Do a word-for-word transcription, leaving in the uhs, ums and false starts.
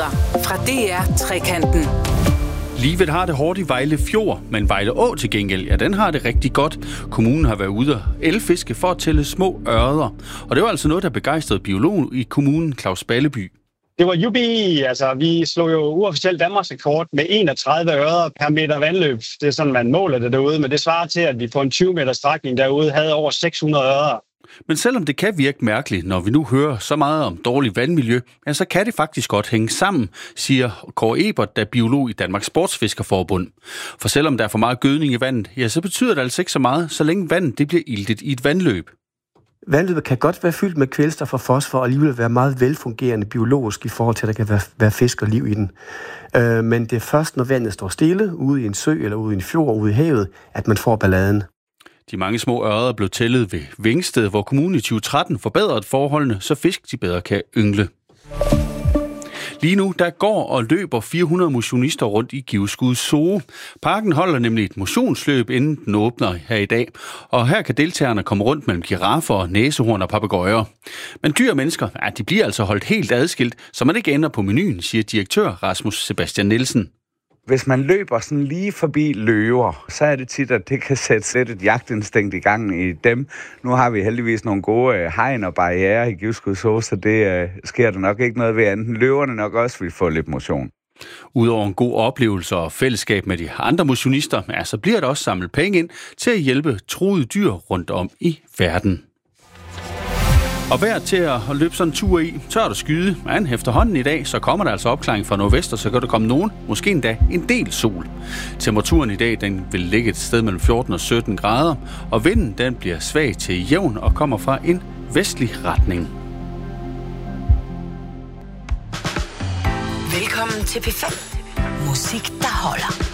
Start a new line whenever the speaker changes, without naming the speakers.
Nyheder fra D R Trekanten.
Livet har det hårdt i Vejle Fjord, men Vejle Å til gengæld, ja, den har det rigtig godt. Kommunen har været ude og elfiske for at tælle små ørreder. Og det var altså noget, der begejstrede biolog i kommunen, Claus Balleby.
Det var jubi, altså vi slog jo uofficielt Danmarks rekord med enogtredive ørreder per meter vandløb. Det er sådan, man måler det derude, men det svarer til, at vi på en tyve meter strækning derude havde over seks hundrede ørreder.
Men selvom det kan virke mærkeligt, når vi nu hører så meget om dårligt vandmiljø, ja, så kan det faktisk godt hænge sammen, siger Kåre Ebert, der er biolog i Danmarks Sportsfiskerforbund. For selvom der er for meget gødning i vandet, ja, så betyder det altså ikke så meget, så længe vandet det bliver iltet i et vandløb.
Vandløbet kan godt være fyldt med kvælstof og fosfor, og alligevel være meget velfungerende biologisk i forhold til, at der kan være, være fisk og liv i den. Øh, men det er først, når vandet står stille, ude i en sø eller ude i en fjord, ude i havet, at man får balladen.
De mange små ørreder blev tællet ved Vingsted, hvor kommunen i tyve tretten forbedrede forholdene, så fisk de bedre kan yngle. Lige nu, der går og løber fire hundrede motionister rundt i Givskud Zoo. Parken holder nemlig et motionsløb, inden den åbner her i dag. Og her kan deltagerne komme rundt mellem giraffer, næsehorn og papegøjer. Men dyr og mennesker, ja, de bliver altså holdt helt adskilt, så man ikke ender på menuen, siger direktør Rasmus Sebastian Nielsen.
Hvis man løber sådan lige forbi løver, så er det tit, at det kan sætte et jagtinstinkt i gang i dem. Nu har vi heldigvis nogle gode hegn og barrierer i Givskud Zoo, så det uh, sker der nok ikke noget ved, anden løverne nok også vil få lidt motion.
Udover en god oplevelse og fællesskab med de andre motionister, ja, så bliver der også samlet penge ind til at hjælpe truede dyr rundt om i verden. Og vejr til at løbe sådan en tur i, tørt og skyde, men efterhånden i dag, så kommer der altså opklaring fra nordvest, og så kan der komme nogen, måske endda en del sol. Temperaturen i dag, den vil ligge et sted mellem fjorten og sytten grader, og vinden, den bliver svag til jævn og kommer fra en vestlig retning.
Velkommen til P fem. Musik, der holder.